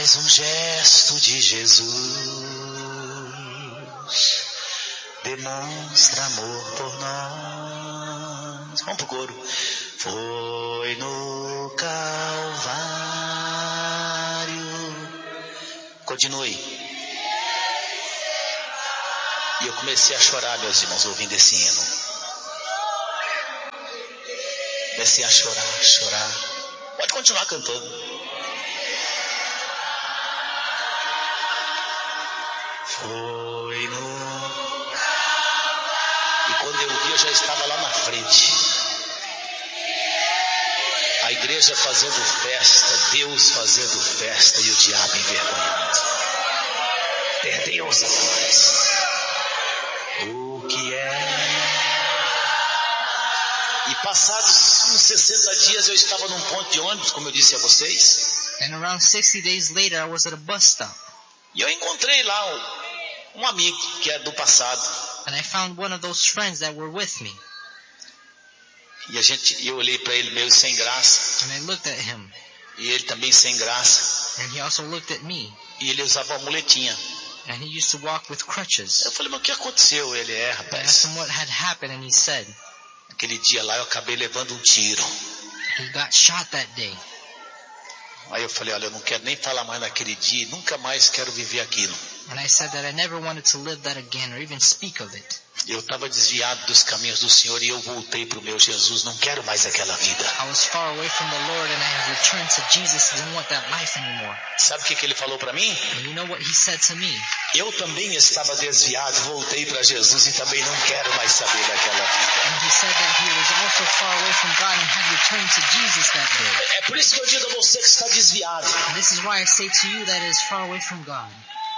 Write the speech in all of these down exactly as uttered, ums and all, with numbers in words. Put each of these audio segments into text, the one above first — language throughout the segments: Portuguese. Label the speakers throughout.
Speaker 1: mais um gesto de Jesus demonstra amor por nós. Vamos pro coro. Foi no Calvário. Continue. E eu comecei a chorar, meus irmãos, ouvindo esse hino. Comecei a chorar, chorar. Pode continuar cantando. Foi no... E quando eu vi, eu já estava lá na frente. A igreja fazendo festa, Deus fazendo festa e o diabo envergonhado. Perdeu-os a paz. O que é? E passados uns sessenta dias eu estava num ponto de ônibus, como eu disse a vocês.
Speaker 2: And around sixty days later, I was at a bus stop.
Speaker 1: E eu encontrei lá um, um amigo que é do passado.
Speaker 2: And I found one of those friends that were with me.
Speaker 1: E a gente, eu olhei para ele meio sem graça.
Speaker 2: And I looked at him.
Speaker 1: E ele também sem graça.
Speaker 2: And he also looked at me.
Speaker 1: E ele usava uma muletinha.
Speaker 2: And he used to walk with crutches.
Speaker 1: Eu falei, mas o que aconteceu? Ele é,
Speaker 2: I
Speaker 1: rapaz.
Speaker 2: asked him what had happened, and he said,
Speaker 1: Aquele dia lá eu acabei levando um tiro.
Speaker 2: he got shot that day.
Speaker 1: Aí eu falei, olha, eu não quero nem falar mais naquele dia, nunca mais quero viver aquilo.
Speaker 2: And I said that I never wanted to live that again or even speak of it.
Speaker 1: Eu estava desviado dos caminhos do Senhor e eu voltei para o meu Jesus, não quero mais aquela vida.
Speaker 2: I was far away from the Lord and I have returned to Jesus. I didn't want that life anymore.
Speaker 1: Sabe o que, que ele falou para mim?
Speaker 2: And you know what he said to me?
Speaker 1: Eu também estava desviado, voltei para Jesus e também não quero mais saber daquela vida.
Speaker 2: And he said that he was also far away from God and had returned to Jesus that day.
Speaker 1: É por isso que eu digo a você que está desviado.
Speaker 2: And this is why I say to you that is far away from God.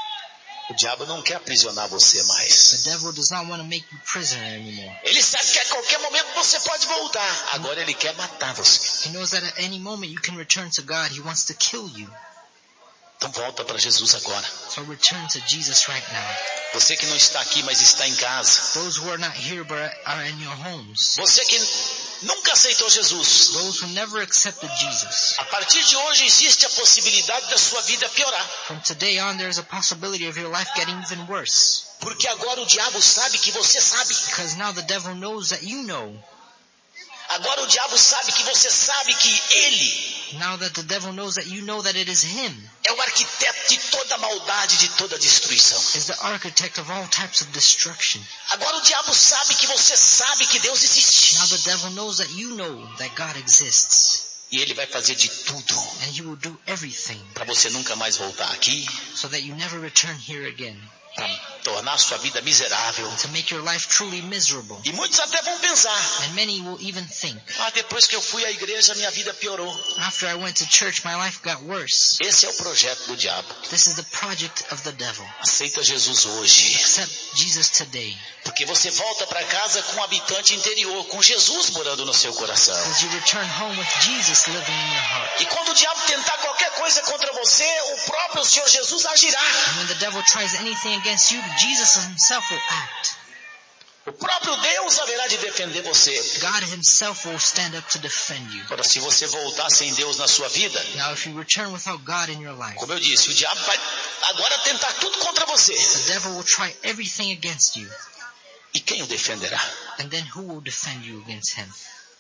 Speaker 1: O diabo não quer aprisionar você mais.
Speaker 2: The devil does not want to make you prisoner anymore.
Speaker 1: Ele sabe que a qualquer momento você pode voltar. Agora ele quer matar você.
Speaker 2: He knows that at any moment you can return to God. He wants to kill you.
Speaker 1: Então volta para Jesus agora.
Speaker 2: So return to Jesus right now.
Speaker 1: Você que não está aqui, mas está em casa.
Speaker 2: Those who are not here but are in your homes.
Speaker 1: Você que nunca aceitou Jesus.
Speaker 2: Those who never accepted Jesus.
Speaker 1: A partir de hoje existe a possibilidade da sua vida piorar.
Speaker 2: From today on there is a possibility of your life getting even worse.
Speaker 1: Porque agora o diabo sabe que você sabe.
Speaker 2: Because now the devil knows that you know.
Speaker 1: Agora o diabo sabe que você sabe que ele
Speaker 2: Now that the devil knows that you know that it is him.
Speaker 1: é o arquiteto de toda maldade, de toda destruição.
Speaker 2: Is the architect of all types of destruction.
Speaker 1: Agora o diabo sabe que você sabe que Deus existe.
Speaker 2: Now the devil knows that you know that God exists.
Speaker 1: E ele vai fazer de tudo
Speaker 2: And he will do everything
Speaker 1: para você nunca mais voltar aqui,
Speaker 2: so that you never return here again.
Speaker 1: para tornar sua vida miserável.
Speaker 2: To make your life truly miserable.
Speaker 1: E muitos até vão pensar,
Speaker 2: And many will even think,
Speaker 1: ah, depois que eu fui à igreja minha vida piorou.
Speaker 2: after I went to church my life got worse.
Speaker 1: Esse é o projeto do diabo.
Speaker 2: This is the project of the devil.
Speaker 1: Aceita Jesus hoje,
Speaker 2: Accept Jesus today.
Speaker 1: porque você volta para casa com um habitante interior, com Jesus morando no seu coração.
Speaker 2: Because you return home with Jesus living in your heart.
Speaker 1: E quando o diabo tentar qualquer coisa contra você, o próprio Senhor Jesus agirá.
Speaker 2: And when the devil tries anything against you, Jesus himself will act.
Speaker 1: O próprio Deus haverá de defender você.
Speaker 2: God himself will stand up to defend you.
Speaker 1: Agora, se você voltar sem Deus na sua vida,
Speaker 2: Now if you return without God in your life,
Speaker 1: como eu disse, o diabo vai agora tentar tudo contra você.
Speaker 2: the devil will try everything against you.
Speaker 1: E quem o defenderá?
Speaker 2: And then who will defend you against him?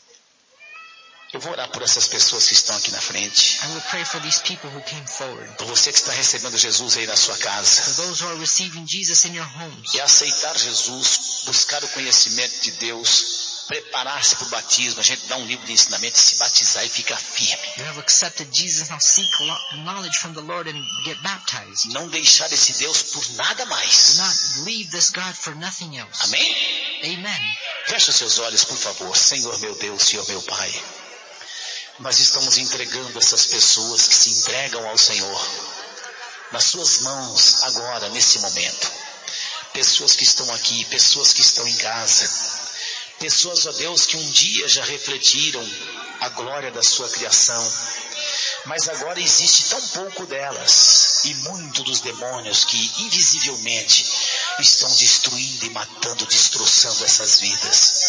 Speaker 1: Eu vou orar por essas pessoas que estão aqui na frente.
Speaker 2: I will pray for these people who came forward.
Speaker 1: Por você que está recebendo Jesus aí na sua casa.
Speaker 2: For those who are receiving Jesus in your homes.
Speaker 1: E aceitar Jesus, buscar o conhecimento de Deus, preparar-se para o batismo. A gente dá um livro de ensinamento, se batizar e ficar firme.
Speaker 2: You have accepted Jesus, now seek knowledge from the Lord and get baptized.
Speaker 1: Não deixar esse Deus por nada
Speaker 2: Do
Speaker 1: mais.
Speaker 2: not leave this God for nothing else.
Speaker 1: Amém?
Speaker 2: Amen.
Speaker 1: Feche os seus olhos, por favor. Senhor meu Deus, Senhor meu Pai. Nós estamos entregando essas pessoas que se entregam ao Senhor nas suas mãos agora, nesse momento. Pessoas que estão aqui, pessoas que estão em casa. Pessoas, ó Deus, que um dia já refletiram a glória da sua criação. Mas agora existe tão pouco delas e muito dos demônios que invisivelmente estão destruindo e matando, destroçando essas vidas.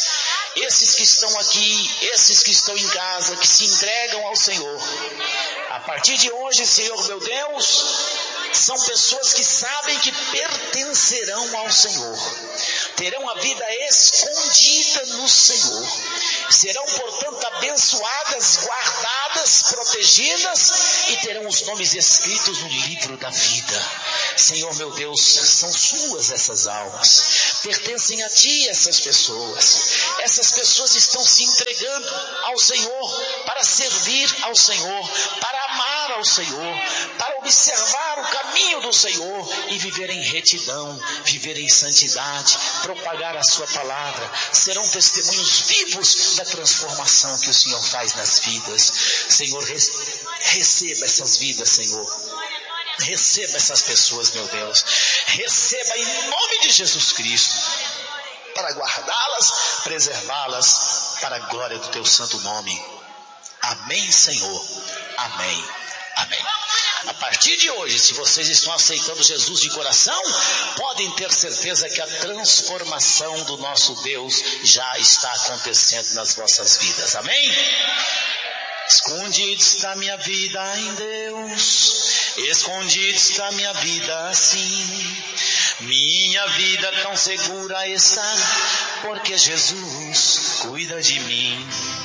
Speaker 1: esses que estão aqui, esses que estão em casa, que se entregam ao Senhor, a partir de hoje, Senhor meu Deus, são pessoas que sabem que pertencerão ao Senhor, terão a vida escondida no Senhor, serão portanto abençoadas, guardadas, protegidas e terão os nomes escritos no livro da vida. Senhor meu Deus, são suas essas almas, pertencem a Ti essas pessoas, essas pessoas estão se entregando ao Senhor, para servir ao Senhor, para amar ao Senhor, para observar o caminho do Senhor e viver em retidão, viver em santidade, propagar a sua palavra, serão testemunhos vivos da transformação que o Senhor faz nas vidas. Senhor, receba essas vidas, Senhor. Receba essas pessoas, meu Deus. Receba em nome de Jesus Cristo, para guardá-las, preservá-las, para a glória do Teu santo nome. Amém, Senhor. Amém. Amém. A partir de hoje, se vocês estão aceitando Jesus de coração, podem ter certeza que a transformação do nosso Deus já está acontecendo nas vossas vidas. Amém? Escondido está minha vida em Deus, escondido está minha vida assim, minha vida tão segura está, porque Jesus cuida de mim.